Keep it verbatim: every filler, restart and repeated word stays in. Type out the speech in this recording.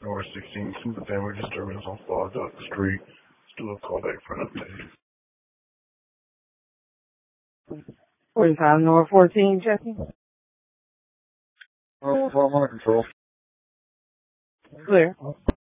North sixteen, single family disturbance on Fall Duck Street. Let's do a call back for an update. forty-five North fourteen, checking. Oh, I'm under control. Clear.